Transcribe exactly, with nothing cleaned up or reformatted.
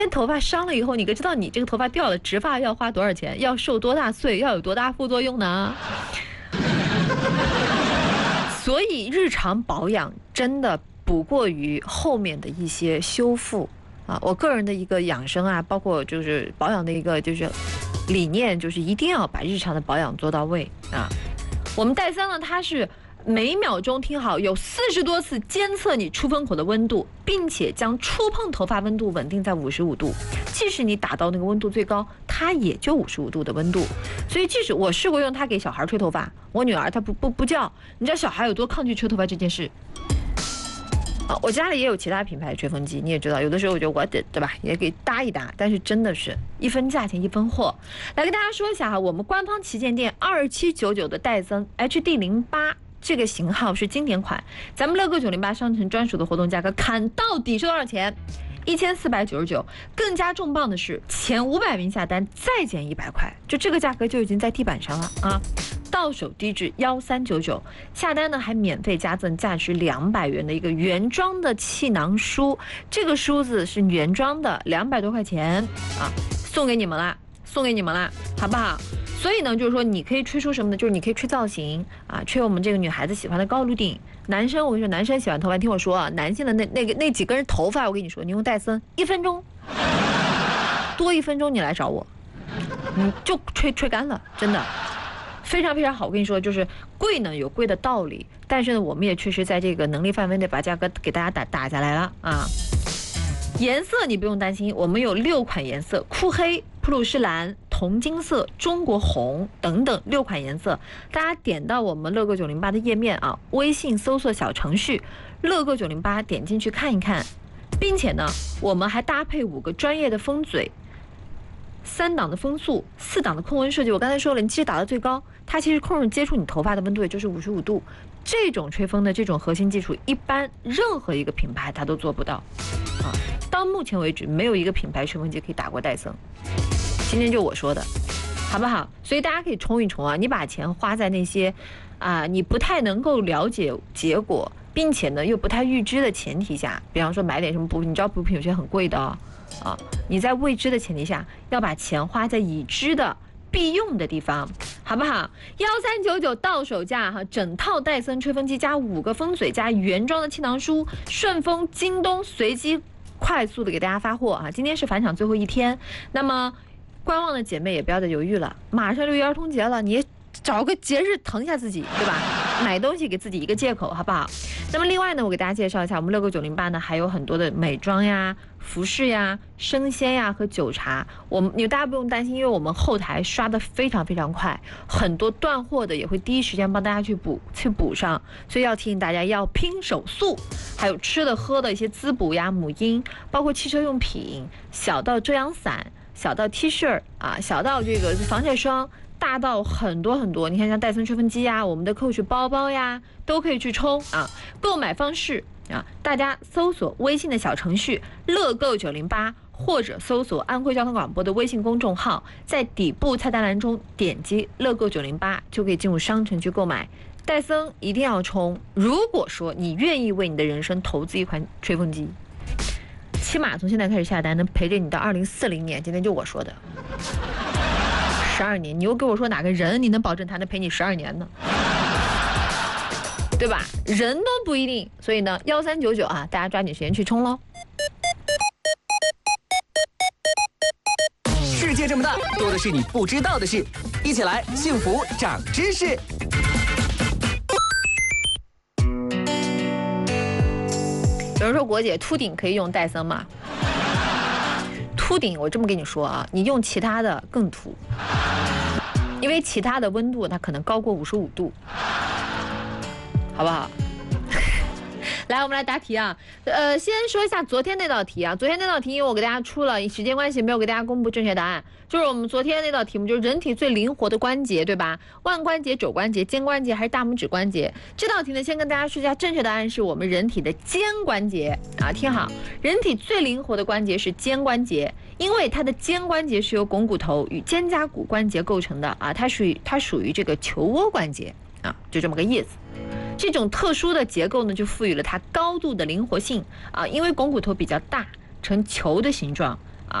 头发伤了以后，你可知道你这个头发掉了，植发要花多少钱，要受多大罪，要有多大副作用呢？所以日常保养真的不过于后面的一些修复啊。我个人的一个养生啊，包括就是保养的一个就是理念，就是一定要把日常的保养做到位啊。我们戴森呢，它是每秒钟听好有四十多次监测你出风口的温度，并且将触碰头发温度稳定在五十五度。即使你打到那个温度最高，它也就五十五度的温度。所以即使我试过用它给小孩吹头发，我女儿她不不不叫，你知道小孩有多抗拒吹头发这件事。啊，我家里也有其他品牌的吹风机，你也知道，有的时候我觉得我得对吧，也给搭一搭，但是真的是一分价钱一分货。来跟大家说一下哈，我们官方旗舰店二七九九的戴森 H D 零八。这个型号是经典款，咱们乐购九零八商城专属的活动价格，砍到底是多少钱？一千四百九十九。更加重磅的是，前五百名下单再减一百块，就这个价格就已经在地板上了啊！到手低至幺三九九，下单呢还免费加赠价值两百元的一个原装的气囊梳，这个梳子是原装的，两百多块钱啊，送给你们啦，送给你们啦，好不好？所以呢，就是说你可以吹出什么呢？就是你可以吹造型啊，吹我们这个女孩子喜欢的高颅顶。男生，我跟你说，男生喜欢头发，听我说啊，男性的那那个那几根头发，我跟你说，你用戴森一分钟，多一分钟你来找我，你就吹吹干了，真的非常非常好。我跟你说，就是贵呢有贵的道理，但是呢，我们也确实在这个能力范围内把价格给大家打打下来了啊。颜色你不用担心，我们有六款颜色：酷黑、普鲁士蓝、铜金色、中国红等等六款颜色。大家点到我们乐购九零八的页面啊，微信搜索小程序乐购九零八，点进去看一看，并且呢，我们还搭配五个专业的风嘴。三档的风速，四档的控温设计。我刚才说了，你其实打到最高，它其实控制接触你头发的温度也就是五十五度。这种吹风的这种核心技术，一般任何一个品牌它都做不到啊。到目前为止，没有一个品牌吹风机可以打过戴森。今天就我说的，好不好？所以大家可以冲一冲啊！你把钱花在那些啊，你不太能够了解结果，并且呢又不太预知的前提下，比方说买点什么补品，你知道补品有些很贵的哦。啊，你在未知的前提下，要把钱花在已知的必用的地方，好不好？幺三九九到手价哈，整套戴森吹风机加五个风嘴加原装的气囊梳，顺丰、京东随机快速的给大家发货啊！今天是返场最后一天，那么观望的姐妹也不要再犹豫了，马上六一儿童节了，你也找个节日疼一下自己，对吧？买东西给自己一个借口，好不好？那么另外呢，我给大家介绍一下，我们乐购九零八呢还有很多的美妆呀、服饰呀、生鲜呀和酒茶。我们你大家不用担心，因为我们后台刷的非常非常快，很多断货的也会第一时间帮大家去补去补上。所以要提醒大家要拼手速。还有吃的喝的一些滋补呀、母婴，包括汽车用品，小到遮阳伞，小到 T 恤啊，小到这个防晒霜。大到很多很多，你看像戴森吹风机呀，我们的 Coach 包包呀，都可以去冲啊。购买方式啊，大家搜索微信的小程序乐购九零八，或者搜索安徽交通广播的微信公众号，在底部菜单栏中点击乐购九零八，就可以进入商城去购买。戴森一定要冲！如果说你愿意为你的人生投资一款吹风机，起码从现在开始下单，能陪着你到二零四零年。今天就我说的。十二年，你又给我说哪个人你能保证他能陪你十二年呢？对吧？人都不一定，所以呢，幺三九九啊，大家抓紧时间去冲喽！ 世界这么大，多的是你不知道的事，一起来幸福长知识。 有人说国姐秃顶可以用戴森吗？秃顶，我这么跟你说啊，你用其他的更秃，因为其他的温度它可能高过五十五度，好不好？来，我们来答题啊。呃，先说一下昨天那道题啊，昨天那道题因为我给大家出了，时间关系没有给大家公布正确答案。就是我们昨天那道题目，就是人体最灵活的关节，对吧？腕关节、肘关节、肩关节还是大拇指关节？这道题呢，先跟大家说一下，正确答案是我们人体的肩关节啊。听好，人体最灵活的关节是肩关节，因为它的肩关节是由肱骨头与肩胛骨关节构成的啊，它属于它属于这个球窝关节啊，就这么个意思。这种特殊的结构呢，就赋予了它高度的灵活性啊，因为肱骨头比较大，呈球的形状，